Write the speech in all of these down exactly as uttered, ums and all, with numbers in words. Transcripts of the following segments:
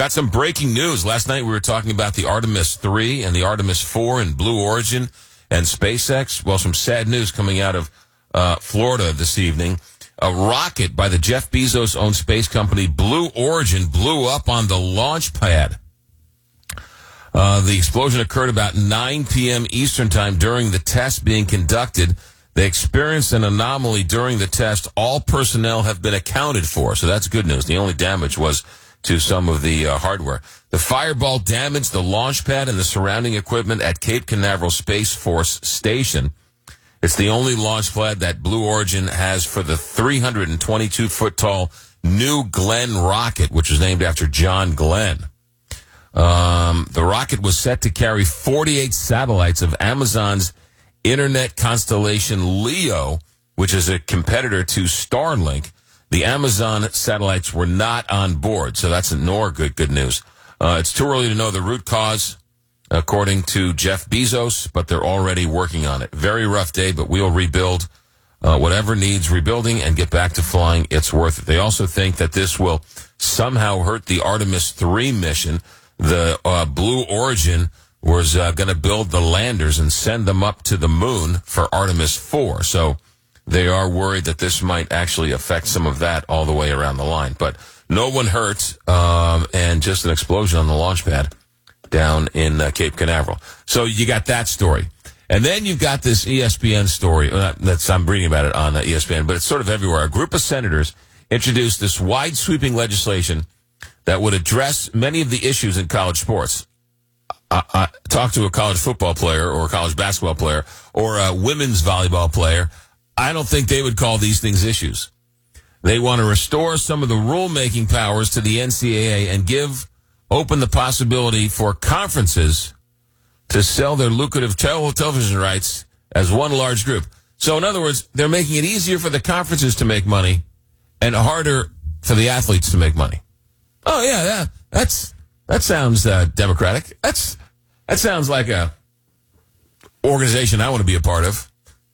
Got some breaking news. Last night we were talking about the Artemis three and the Artemis four and Blue Origin and SpaceX. Well, some sad news coming out of uh, Florida this evening. A rocket by the Jeff Bezos-owned space company Blue Origin blew up on the launch pad. Uh, the explosion occurred about nine p.m. Eastern time during the test being conducted. They experienced an anomaly during the test. All personnel have been accounted for, so that's good news. The only damage was to some of the uh, hardware. The fireball damaged the launch pad and the surrounding equipment at Cape Canaveral Space Force Station. It's the only launch pad that Blue Origin has for the three hundred twenty-two foot tall New Glenn rocket, which was named after John Glenn. Um, the rocket was set to carry forty-eight satellites of Amazon's internet constellation LEO, which is a competitor to Starlink. The Amazon satellites were not on board, so that's nor good good news. Uh, it's too early to know the root cause, according to Jeff Bezos, but they're already working on it. Very rough day, but we'll rebuild uh, whatever needs rebuilding and get back to flying. It's worth it. They also think that this will somehow hurt the Artemis three mission. The uh, Blue Origin was uh, going to build the landers and send them up to the moon for Artemis four. So they are worried that this might actually affect some of that all the way around the line. But no one hurt, um, and just an explosion on the launch pad down in uh, Cape Canaveral. So you got that story. And then you've got this E S P N story. Uh, that's I'm reading about it on uh, E S P N, but it's sort of everywhere. A group of senators introduced this wide-sweeping legislation that would address many of the issues in college sports. I, I talk to a college football player or a college basketball player or a women's volleyball player. I don't think they would call these things issues. They want to restore some of the rulemaking powers to the N C double A and give open the possibility for conferences to sell their lucrative tel- television rights as one large group. So, in other words, they're making it easier for the conferences to make money and harder for the athletes to make money. Oh, yeah, yeah that's that sounds uh, democratic. That's that sounds like a organization I want to be a part of.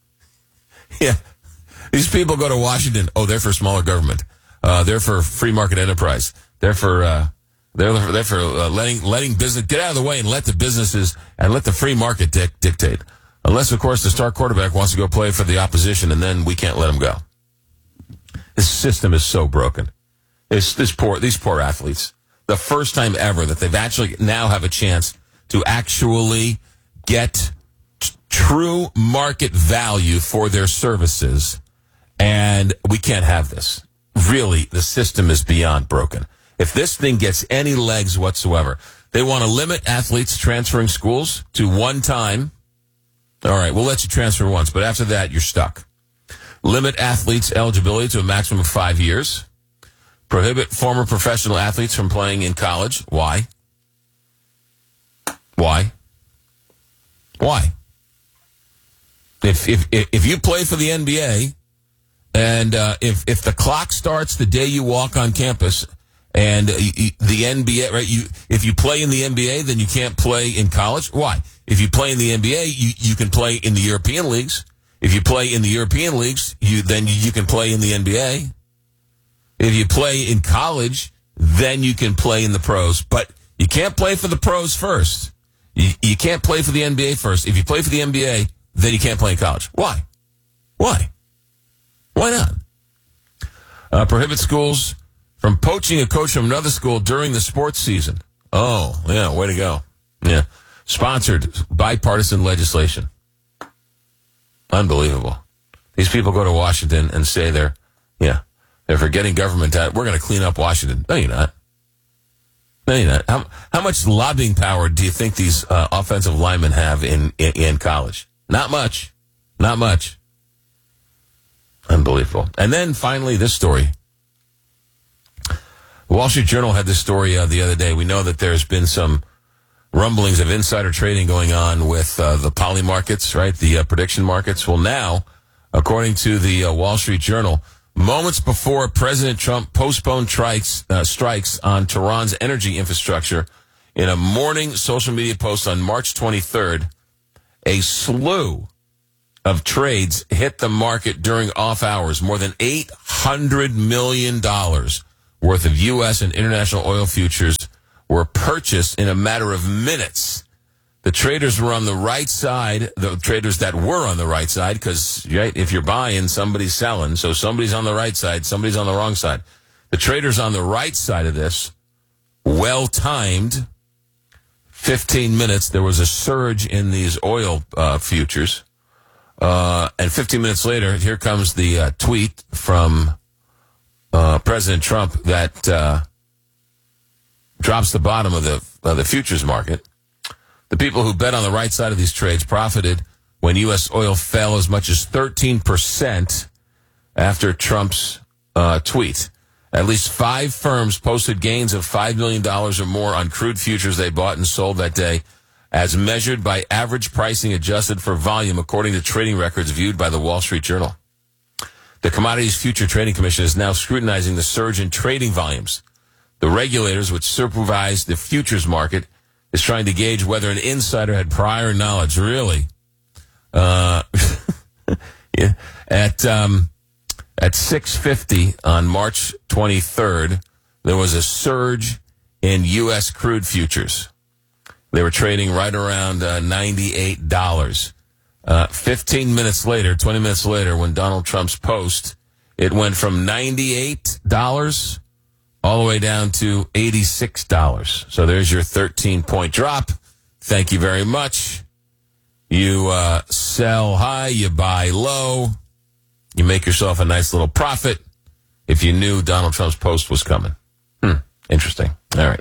Yeah. These people go to Washington. Oh, they're for smaller government. Uh, they're for free market enterprise. They're for, uh, they're, they're for uh, letting, letting business get out of the way and let the businesses and let the free market dic- dictate. Unless, of course, the star quarterback wants to go play for the opposition, and then we can't let him go. This system is so broken. It's this poor, these poor athletes. The first time ever that they've actually now have a chance to actually get true market value for their services, and we can't have this. Really, the system is beyond broken. If this thing gets any legs whatsoever, they want to limit athletes transferring schools to one time. All right, we'll let you transfer once, but after that, you're stuck. Limit athletes' eligibility to a maximum of five years. Prohibit former professional athletes from playing in college. Why? Why? Why? If if if you play for the N B A, and uh, if if the clock starts the day you walk on campus, and uh, you, the N B A, right? You if you play in the N B A, then you can't play in college. Why? If you play in the N B A, you, you can play in the European leagues. If you play in the European leagues, you then you can play in the N B A. If you play in college, then you can play in the pros. But you can't play for the pros first. You, you can't play for the N B A first. If you play for the N B A, then you can't play in college. Why? Why? Why not? Uh, prohibit schools from poaching a coach from another school during the sports season. Oh, yeah, way to go. Yeah. Sponsored bipartisan legislation. Unbelievable. These people go to Washington and say they're, yeah, they're for getting government out. We're going to clean up Washington. No, you're not. No, you're not. How, how much lobbying power do you think these uh, offensive linemen have in, in, in college? Not much. Not much. Unbelievable. And then finally, this story. The Wall Street Journal had this story uh, the other day. We know that there's been some rumblings of insider trading going on with uh, the poly markets, right? The uh, prediction markets. Well, now, according to the uh, Wall Street Journal, moments before President Trump postponed strikes, uh, strikes on Tehran's energy infrastructure, in a morning social media post on March twenty-third, a slew of trades hit the market during off hours. More than eight hundred million dollars worth of U S and international oil futures were purchased in a matter of minutes. The traders were on the right side, the traders that were on the right side, because right, if you're buying, somebody's selling. So somebody's on the right side, somebody's on the wrong side. The traders on the right side of this, well-timed, fifteen minutes, there was a surge in these oil uh, futures. Uh, and fifteen minutes later, here comes the uh, tweet from uh, President Trump that uh, drops the bottom of the, of the futures market. The people who bet on the right side of these trades profited when U S oil fell as much as thirteen percent after Trump's uh, tweet. At least five firms posted gains of five million dollars or more on crude futures they bought and sold that day, as measured by average pricing adjusted for volume, according to trading records viewed by the Wall Street Journal. The Commodities Future Trading Commission is now scrutinizing the surge in trading volumes. The regulators, which supervise the futures market, is trying to gauge whether an insider had prior knowledge. Really? Uh, yeah. At um, at six fifty on March twenty-third, there was a surge in U S crude futures. They were trading right around uh, ninety-eight dollars. Uh, fifteen minutes later, twenty minutes later, when Donald Trump's post, it went from ninety-eight dollars all the way down to eighty-six dollars. So there's your thirteen-point drop. Thank you very much. You uh, sell high, you buy low. You make yourself a nice little profit if you knew Donald Trump's post was coming. Hmm, interesting. All right.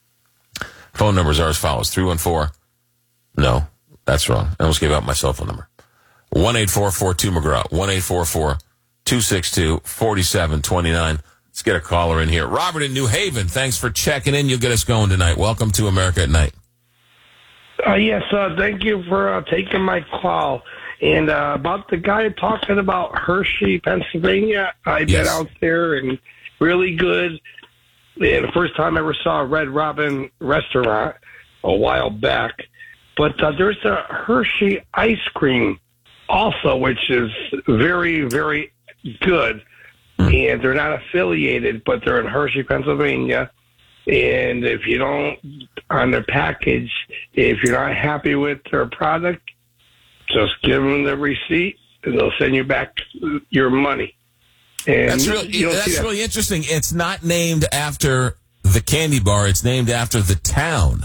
Phone numbers are as follows. three one four. No, that's wrong. I almost gave out my cell phone number. one eight four four two McGraw. one eight four four two six two four seven two nine. Let's get a caller in here. Robert in New Haven, thanks for checking in. You'll get us going tonight. Welcome to America at Night. Uh, yes, uh, thank you for uh, taking my call. And uh, about the guy talking about Hershey, Pennsylvania, I've yes. been out there and really good. And the first time I ever saw a Red Robin restaurant a while back. But uh, there's a Hershey ice cream also, which is very, very good. And they're not affiliated, but they're in Hershey, Pennsylvania. And if you don't, on their package, if you're not happy with their product, just give them the receipt, and they'll send you back your money. And that's really, that's really interesting. It's not named after the candy bar. It's named after the town.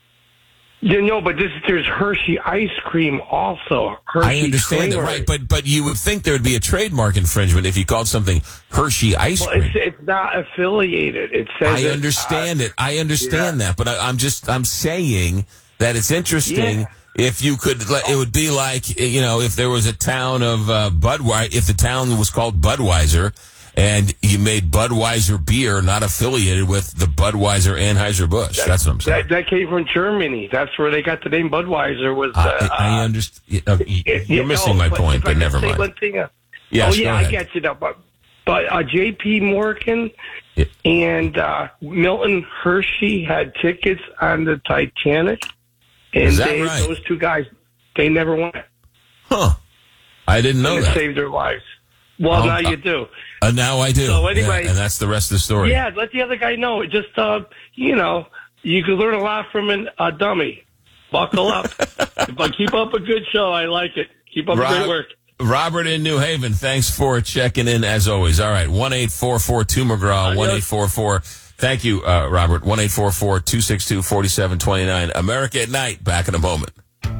You know, but this, there's Hershey ice cream also. Hershey I understand creamery. it, right? But but you would think there would be a trademark infringement if you called something Hershey ice well, cream. It's, it's not affiliated. It says I understand it. Uh, it. I understand yeah. that, but I, I'm just I'm saying that it's interesting. Yeah. If you could, it would be like, you know, if there was a town of uh, Budweiser, if the town was called Budweiser, and you made Budweiser beer not affiliated with the Budweiser Anheuser-Busch. That, That's what I'm saying. That, that came from Germany. That's where they got the name Budweiser. Was uh, I, I understand. Uh, you're missing my point, but never mind. One thing, uh, yes, oh, yeah, I get you now. But, but uh, J P. Morgan yeah. and uh, Milton Hershey had tickets on the Titanic. And Is that they, right? those two guys, they never went. Huh. I didn't know and that. It saved their lives. Well, I'll, now uh, you do. Uh, now I do. So anyway, yeah, and that's the rest of the story. Yeah, let the other guy know. It just, uh, you know, you can learn a lot from a uh, dummy. Buckle up. But keep up a good show. I like it. Keep up Rob, great work. Robert in New Haven, thanks for checking in as always. All right, one eight four four two McGraw, one eight four four. Thank you, uh, Robert. one eight four four two six two four seven two nine. America at Night. Back in a moment.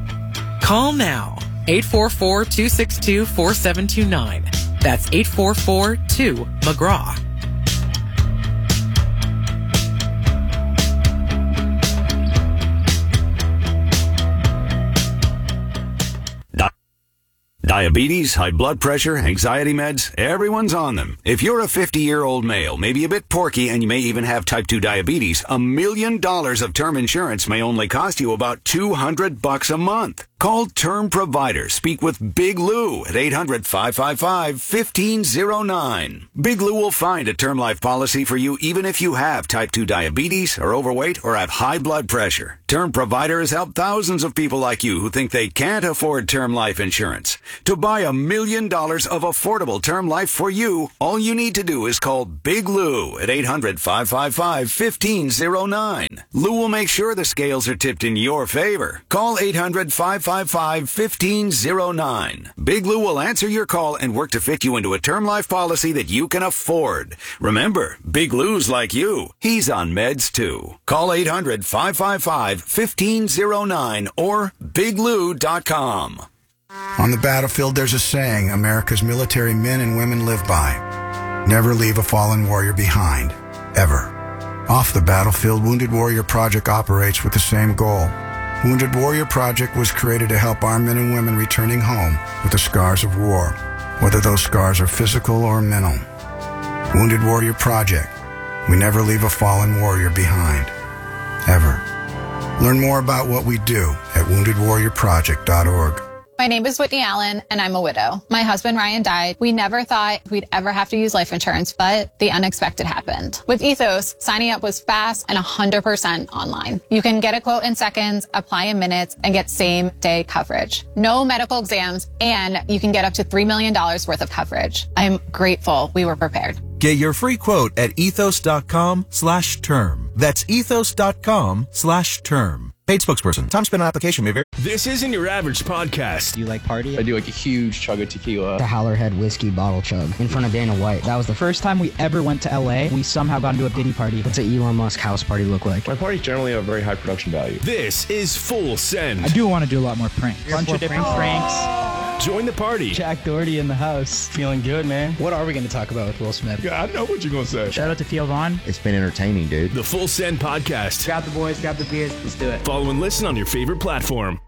Call now. eight four four two six two four seven two nine. That's eight four four two McGraw. Diabetes, high blood pressure, anxiety meds, everyone's on them. If you're a fifty-year-old male, maybe a bit porky, and you may even have type two diabetes, a million dollars of term insurance may only cost you about two hundred bucks a month. Call Term Provider. Speak with Big Lou at eight hundred five five five one five zero nine. Big Lou will find a term life policy for you even if you have type two diabetes, are overweight, or have high blood pressure. Term Provider has helped thousands of people like you who think they can't afford term life insurance. To buy a million dollars of affordable term life for you, all you need to do is call Big Lou at eight hundred, five five five, one five zero nine. Lou will make sure the scales are tipped in your favor. Call eight hundred, five five five, one five zero nine. Big Lou will answer your call and work to fit you into a term life policy that you can afford. Remember, Big Lou's like you. He's on meds too. Call eight hundred, five five five, one five zero nine or big lou dot com. On the battlefield, there's a saying America's military men and women live by. Never leave a fallen warrior behind. Ever. Off the battlefield, Wounded Warrior Project operates with the same goal. Wounded Warrior Project was created to help our men and women returning home with the scars of war, whether those scars are physical or mental. Wounded Warrior Project. We never leave a fallen warrior behind. Ever. Learn more about what we do at wounded warrior project dot org. My name is Whitney Allen, and I'm a widow. My husband, Ryan, died. We never thought we'd ever have to use life insurance, but the unexpected happened. With Ethos, signing up was fast and one hundred percent online. You can get a quote in seconds, apply in minutes, and get same-day coverage. No medical exams, and you can get up to three million dollars worth of coverage. I'm grateful we were prepared. Get your free quote at ethos.com slash term. That's ethos.com slash term. Paid spokesperson. Time spent on application may vary. This isn't your average podcast. Do you like party? I do like a huge chug of tequila. The Howlerhead whiskey bottle chug in front of Dana White. That was the first time we ever went to L A. We somehow got into a Diddy party. What's an Elon Musk house party look like? My parties generally have a very high production value. This is Full Send. I do want to do a lot more pranks. A bunch of different pranks. pranks. Join the party. Jack Doherty in the house. Feeling good, man. What are we going to talk about with Will Smith? Yeah, I know what you're going to say. Shout out to Theo Vaughn. It's been entertaining, dude. The Full Send Podcast. Grab the boys, grab the beers. Let's do it. Follow and listen on your favorite platform.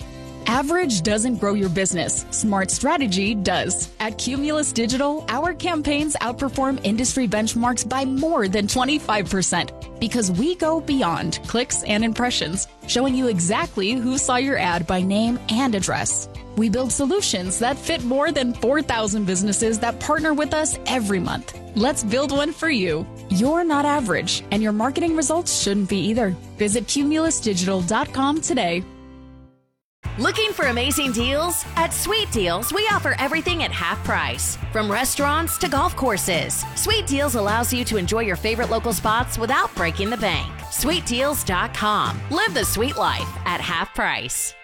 Average doesn't grow your business. Smart strategy does. At Cumulus Digital, our campaigns outperform industry benchmarks by more than twenty-five percent because we go beyond clicks and impressions, showing you exactly who saw your ad by name and address. We build solutions that fit more than four thousand businesses that partner with us every month. Let's build one for you. You're not average, and your marketing results shouldn't be either. Visit cumulus digital dot com today. Looking for amazing deals? At Sweet Deals, we offer everything at half price. From restaurants to golf courses, Sweet Deals allows you to enjoy your favorite local spots without breaking the bank. sweet deals dot com. Live the sweet life at half price.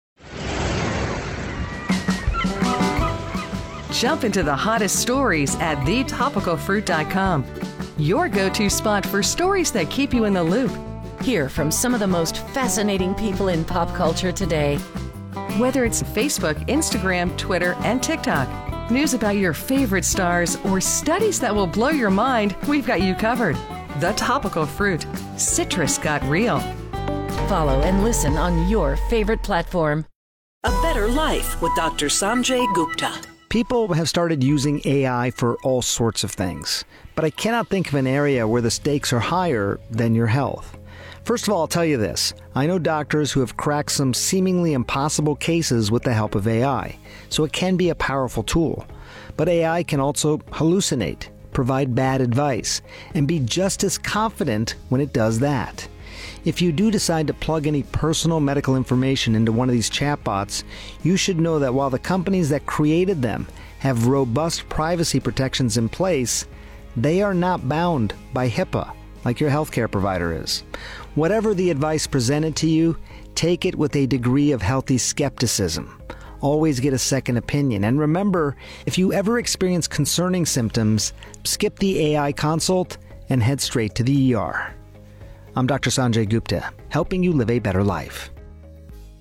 Jump into the hottest stories at the topical fruit dot com. Your go-to spot for stories that keep you in the loop. Hear from some of the most fascinating people in pop culture today. Whether it's Facebook, Instagram, Twitter, and TikTok, news about your favorite stars, or studies that will blow your mind, we've got you covered. The Topical Fruit. Citrus got real. Follow and listen on your favorite platform. A Better Life with Doctor Sanjay Gupta. People have started using A I for all sorts of things, but I cannot think of an area where the stakes are higher than your health. First of all, I'll tell you this. I know doctors who have cracked some seemingly impossible cases with the help of A I, so it can be a powerful tool. But A I can also hallucinate, provide bad advice, and be just as confident when it does that. If you do decide to plug any personal medical information into one of these chatbots, you should know that while the companies that created them have robust privacy protections in place, they are not bound by HIPAA like your healthcare provider is. Whatever the advice presented to you, take it with a degree of healthy skepticism. Always get a second opinion. And remember, if you ever experience concerning symptoms, skip the A I consult and head straight to the E R. I'm Doctor Sanjay Gupta, helping you live a better life.